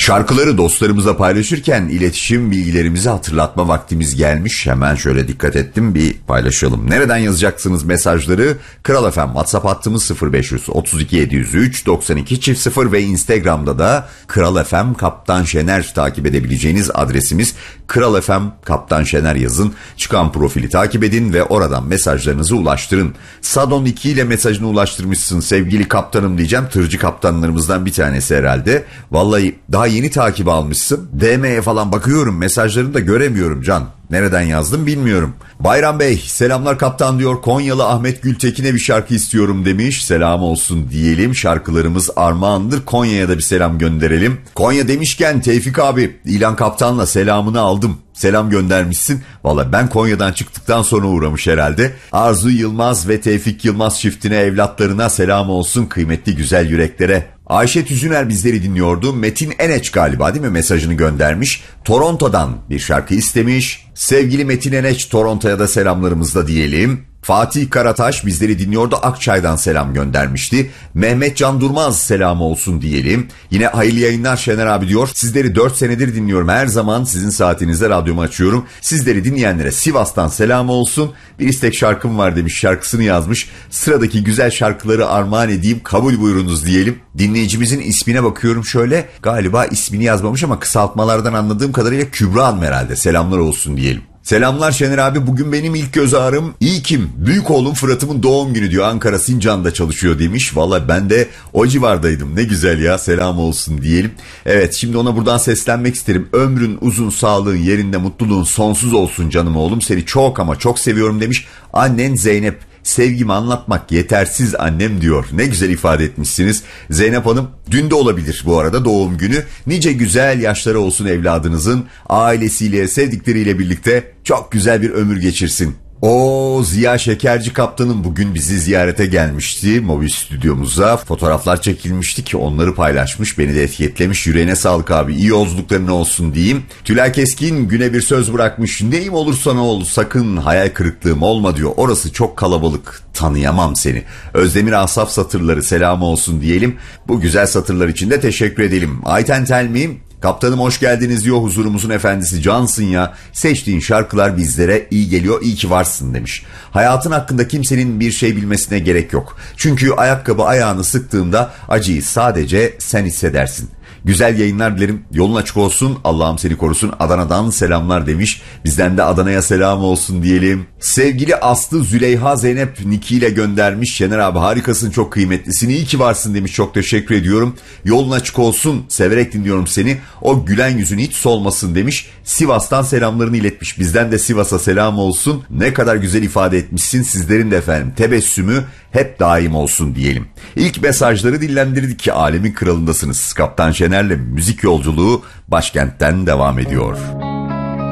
Şarkıları dostlarımızla paylaşırken iletişim bilgilerimizi hatırlatma vaktimiz gelmiş. Hemen şöyle dikkat ettim, bir paylaşalım. Nereden yazacaksınız mesajları? Kral FM WhatsApp hattımız 0532 703 92 0 ve Instagram'da da Kral FM Kaptan Şener takip edebileceğiniz adresimiz. Kral FM Kaptan Şener yazın. Çıkan profili takip edin ve oradan mesajlarınızı ulaştırın. Sadon 2 ile mesajını ulaştırmışsın sevgili kaptanım diyeceğim. Tırcı kaptanlarımızdan bir tanesi herhalde. Vallahi daha yeni takip almışsın. DM'ye falan bakıyorum, mesajlarını da göremiyorum Can. Nereden yazdım bilmiyorum. Bayram Bey selamlar kaptan diyor. Konyalı Ahmet Gültekin'e bir şarkı istiyorum demiş. Selam olsun diyelim. Şarkılarımız armağandır. Konya'ya da bir selam gönderelim. Konya demişken Tevfik abi İlan Kaptan'la selamını aldım. Selam göndermişsin. Valla ben Konya'dan çıktıktan sonra uğramış herhalde. Arzu Yılmaz ve Tevfik Yılmaz çiftine, evlatlarına selam olsun, kıymetli güzel yüreklere. Ayşe Tüzüner bizleri dinliyordu. Metin Eneç galiba değil mi mesajını göndermiş. Toronto'dan bir şarkı istemiş. Sevgili Metin Eneç, Toronto'ya da selamlarımızla diyelim. Fatih Karataş bizleri dinliyordu. Akçay'dan selam göndermişti. Mehmet Can Durmaz selamı olsun diyelim. Yine hayırlı yayınlar Şener abi diyor. Sizleri 4 senedir dinliyorum. Her zaman sizin saatinizde radyomu açıyorum. Sizleri dinleyenlere Sivas'tan selam olsun. Bir istek şarkım var demiş. Şarkısını yazmış. Sıradaki güzel şarkıları armağan edeyim. Kabul buyurunuz diyelim. Dinleyicimizin ismine bakıyorum şöyle. Galiba ismini yazmamış ama kısaltmalardan anladığım kadarıyla Kübra Hanım herhalde. Selamlar olsun diyelim. Selamlar Şener abi, bugün benim ilk göz ağrım. İlkim, büyük oğlum Fırat'ımın doğum günü diyor. Ankara Sincan'da çalışıyor demiş. Valla ben de o civardaydım, ne güzel ya, selam olsun diyelim. Evet, şimdi ona buradan seslenmek isterim. Ömrün uzun, sağlığın yerinde, mutluluğun sonsuz olsun canım oğlum. Seni çok ama çok seviyorum demiş. Annen Zeynep. Sevgimi anlatmak yetersiz annem diyor. Ne güzel ifade etmişsiniz Zeynep Hanım. Dün de olabilir bu arada doğum günü. Nice güzel yaşları olsun evladınızın. Ailesiyle, sevdikleriyle birlikte çok güzel bir ömür geçirsin. O Ziya Şekerci kaptanım bugün bizi ziyarete gelmişti. Mobil stüdyomuza fotoğraflar çekilmişti ki onları paylaşmış. Beni de etiketlemiş. Yüreğine sağlık abi. İyi yolculukların olsun diyeyim. Tülay Keskin güne bir söz bırakmış. Neyim olursa ne ol, sakın hayal kırıklığım olma diyor. Orası çok kalabalık, tanıyamam seni. Özdemir Asaf satırları selamı olsun diyelim. Bu güzel satırlar için de teşekkür edelim. Ayten Telmi, kaptanım hoş geldiniz diyor. Huzurumuzun efendisi cansın ya. Seçtiğin şarkılar bizlere iyi geliyor. İyi ki varsın demiş. Hayatın hakkında kimsenin bir şey bilmesine gerek yok. Çünkü ayakkabı ayağını sıktığında acıyı sadece sen hissedersin. Güzel yayınlar dilerim. Yolun açık olsun. Allah'ım seni korusun. Adana'dan selamlar demiş. Bizden de Adana'ya selam olsun diyelim. Sevgili Aslı Züleyha Zeynep Niki ile göndermiş. Şener abi harikasın, çok kıymetlisin. İyi ki varsın demiş. Çok teşekkür ediyorum. Yolun açık olsun. Severek dinliyorum seni. O gülen yüzün hiç solmasın demiş. Sivas'tan selamlarını iletmiş. Bizden de Sivas'a selam olsun. Ne kadar güzel ifade etmişsin. Sizlerin de efendim tebessümü hep daim olsun diyelim. İlk mesajları dillendirdik ki alemin kralındasınız. Kaptan Şener'le müzik yolculuğu başkentten devam ediyor.